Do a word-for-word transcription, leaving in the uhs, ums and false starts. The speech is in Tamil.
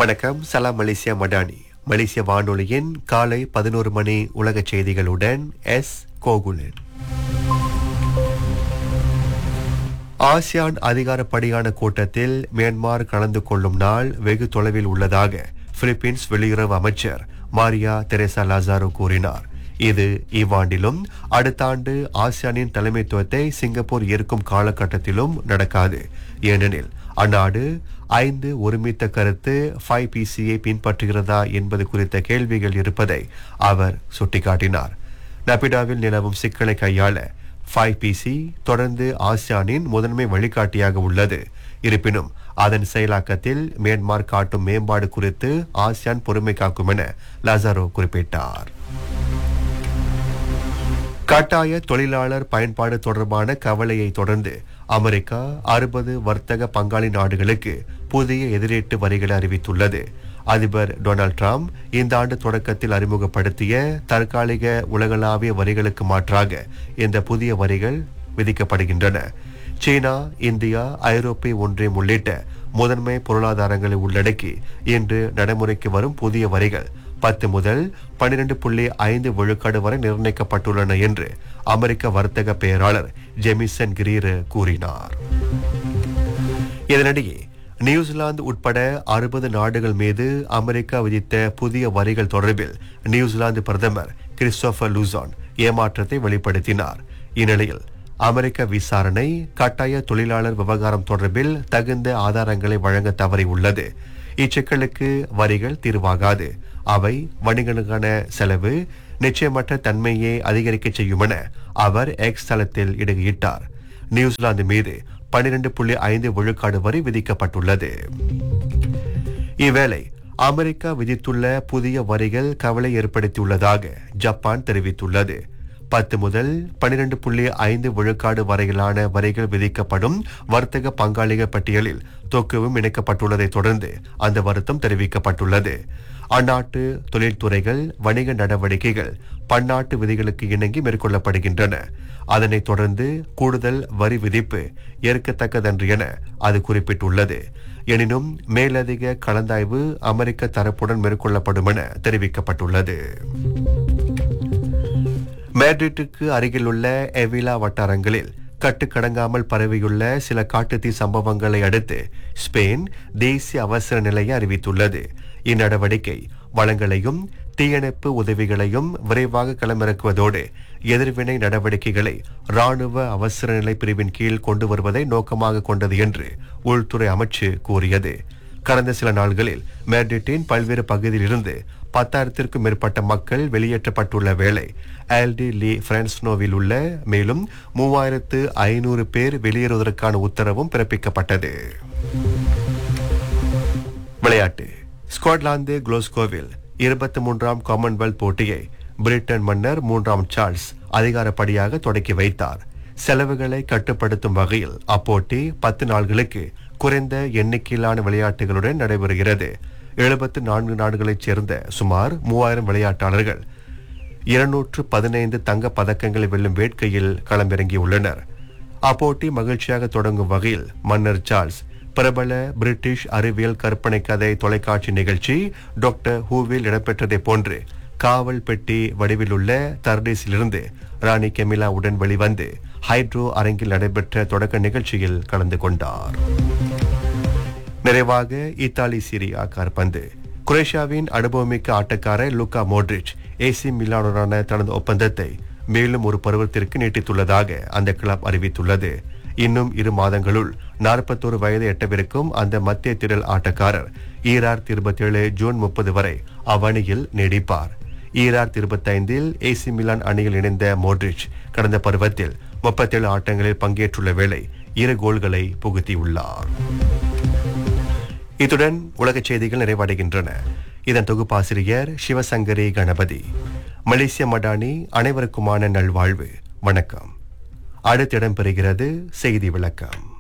வணக்கம். சலாம் மலேசியா மடானி. மலேசிய வானொலியின் காலை பதினோரு மணி உலக செய்திகளுடன் எஸ் கோகுலன். ஆசியான் அதிகாரப்படியான கூட்டத்தில் மியான்மர் கலந்து கொள்ளும் நாள் வெகு தொலைவில் உள்ளதாக பிலிப்பீன்ஸ் வெளியுறவு அமைச்சர் மாரியா தெரேசா லாசாரோ கூறினார். இது இவ்வாண்டிலும் அடுத்த ஆண்டு ஆசியானின் தலைமைத்துவத்தை சிங்கப்பூர் ஏற்கும் காலகட்டத்திலும் நடக்காது. ஏனெனில் அந்நாடு ஐந்து ஒருமித்த கருத்து ஃபைவ் பிசியை பின்பற்றுகிறதா என்பது குறித்த கேள்விகள் இருப்பதை அவர் சுட்டிக்காட்டினார். நபிடாவில் நிலவும் சிக்கலை கையாள ஃபைவ் பிசி தொடர்ந்து ஆசியானின் முதன்மை வழிகாட்டியாக உள்ளது. இருப்பினும் அதன் செயலாக்கத்தில் மியான்மர் காட்டும் மேம்பாடு குறித்து ஆசியான் பொறுமை காக்கும் என லாசாரோ குறிப்பிட்டார். கட்டாய தொழிலாளர் பயன்பாடு தொடர்பான கவலையை தொடர்ந்து அமெரிக்கா அறுபது வர்த்தக பங்காளி நாடுகளுக்கு புதிய எதிரீட்டு வரிகளை அறிவித்துள்ளது. அதிபர் டொனால்ட் டிரம்ப் இந்த ஆண்டு தொடக்கத்தில் அறிமுகப்படுத்திய தற்காலிக உலகளாவிய வரிகளுக்கு மாற்றாக இந்த புதிய வரிகள் விதிக்கப்படுகின்றன. சீனா, இந்தியா, ஐரோப்பிய ஒன்றியம் உள்ளிட்ட முதன்மை பொருளாதாரங்களை உள்ளடக்கி இன்று நடைமுறைக்கு வரும் புதிய வரிகள் பத்து முதல் பனிரெண்டு புள்ளி ஐந்து விழுக்காடு வரை நிர்ணயிக்கப்பட்டுள்ளன என்று அமெரிக்க வர்த்தக பேராளர் ஜெமிசன் கிரீர் கூறினார். இதனிடையே நியூசிலாந்து உட்பட அறுபது நாடுகள் மீது அமெரிக்கா விதித்த புதிய வரிகள் தொடர்பில் நியூசிலாந்து பிரதமர் கிறிஸ்டோபர் லூசான் ஏமாற்றத்தை வெளிப்படுத்தினார். இந்நிலையில் அமெரிக்க விசாரணை கட்டாய தொழிலாளர் விவகாரம் தொடர்பில் தகுந்த ஆதாரங்களை வழங்க தவறியுள்ளது. இச்சிக்கலுக்கு வரிகள் தீர்வாகாது. அவை வணிகங்களுக்கான செலவு நிச்சயமற்ற தன்மையை அதிகரிக்க செய்யும் என அவர் எக்ஸ் தளத்தில் இடுகையிட்டார். நியூசிலாந்து மீது பனிரெண்டு புள்ளி ஐந்து விழுக்காடு வரி விதிக்கப்பட்டுள்ளது. இவ்வேளை அமெரிக்கா விதித்துள்ள புதிய வரிகள் கவலை ஏற்படுத்தியுள்ளதாக ஜப்பான் தெரிவித்துள்ளது. பத்து முதல் பனிரெண்டு புள்ளி ஐந்து விழுக்காடு வரையிலான வரிகள் விதிக்கப்படும் வர்த்தக பங்காளிகள் பட்டியலில் தொக்குவும் இணைக்கப்பட்டுள்ளதை தொடர்ந்து அந்த வருத்தம் தெரிவிக்கப்பட்டுள்ளது. அந்நாட்டு தொழில்துறைகள் வணிக நடவடிக்கைகள் பன்னாட்டு விதிகளுக்கு இணங்கி மேற்கொள்ளப்படுகின்றன. அதனைத் தொடர்ந்து கூடுதல் வரி விதிப்பு ஏற்கத்தக்கதன்று என அது குறிப்பிட்டுள்ளது. எனினும் மேலதிக கலந்தாய்வு அமெரிக்க தரப்புடன் மேற்கொள்ளப்படும் என தெரிவிக்கப்பட்டுள்ளது. மேட்ரிட்டுக்கு அருகிலுள்ள எவிலா வட்டாரங்களில் கட்டுக்கடங்காமல் பரவியுள்ள சில காட்டுத்தீ சம்பவங்களை அடுத்து ஸ்பெயின் தேசிய அவசர நிலையை அறிவித்துள்ளது. இந்நடவடிக்கை வளங்களையும் தீயணைப்பு உதவிகளையும் விரைவாக களமிறக்குவதோடு எதிர்வினை நடவடிக்கைகளை ராணுவ அவசர நிலை பிரிவின் கீழ் கொண்டு வருவதை நோக்கமாக கொண்டது என்று உள்துறை அமைச்சு கூறியது. கடந்த சில நாள்களில் மேட்ரிட்டின் பல்வேறு பகுதியிலிருந்து பத்தாயிரத்திற்கும் மேற்பட்ட மக்கள் வெளியேற்றப்பட்டுள்ள வேளை ஆல்டி லீ பிரான்ஸ்னோவில் உள்ள மேலும் மூவாயிரத்து ஐநூறு பேர் வெளியேறுவதற்கான உத்தரவும் பிறப்பிக்கப்பட்டது. விளையாட்டு. ஸ்காட்லாந்து குளோஸ்கோவில் இருபத்தி மூன்றாம் காமன்வெல்த் போட்டியை பிரிட்டன் மன்னர் மூன்றாம் சார்ல்ஸ் அதிகாரப்படியாக தொடக்கி வைத்தார். செலவுகளை கட்டுப்படுத்தும் வகையில் அப்போட்டி பத்து நாள்களுக்கு குறைந்த எண்ணிக்கையிலான விளையாட்டுகளுடன் நடைபெறுகிறது. எழுபத்து நான்கு நாடுகளைச் சேர்ந்த சுமார் மூவாயிரம் விளையாட்டாளர்கள் இருநூற்று பதினைந்து தங்க பதக்கங்களை வெல்லும் வேட்கையில் களமிறங்கியுள்ளனர். அப்போட்டி மகிழ்ச்சியாக தொடங்கும் வகையில் மன்னர் சார்ல்ஸ் பிரபல பிரிட்டிஷ் அறிவியல் கற்பனை கதை தொலைக்காட்சி நிகழ்ச்சி டாக்டர் ஹூவில் இடம்பெற்றதை போன்று காவல் பெட்டி வடிவிலுள்ள தர்டீஸிலிருந்து ராணி கெமிலா உடன் வெளிவந்து ஹைட்ரோ அரங்கில் நடைபெற்ற தொடக்க நிகழ்ச்சியில் கலந்து கொண்டார். நிறைவாக இத்தாலி சீரியா கால்பந்து. குரேஷியாவின் அனுபவமிக்க ஆட்டக்காரர் லூகா மோட்ரிச் ஏசி மிலானுடனான தனது ஒப்பந்தத்தை மேலும் ஒரு பருவத்திற்கு நீட்டித்துள்ளதாக அந்த கிளப் அறிவித்துள்ளது. இன்னும் இரு மாதங்களுள் நாற்பத்தோரு வயது எட்டவிருக்கும் அந்த மத்திய திரள் ஆட்டக்காரர் ஈராயிரத்தி இருபத்தி ஏழு ஜூன் முப்பது வரை அவ்வணியில் நீடிப்பார். ஈராயிரத்தி இருபத்தி ஐந்தில் ஏசி மிலான் அணியில் இணைந்த மோட்ரிச் கடந்த பருவத்தில் முப்பத்தேழு ஆட்டங்களில் பங்கேற்றுள்ள வேளை இரு கோல்களை புகுத்தியுள்ளார். இத்துடன் உலகச் செய்திகள் நிறைவடைகின்றன. இதன் தொகுப்பாசிரியர் சிவசங்கரி கணபதி. மலேசிய மடானி அனைவருக்குமான நல்வாழ்வு. வணக்கம். அடுத்து இடம்பெறுகிறது செய்தி விளக்கம்.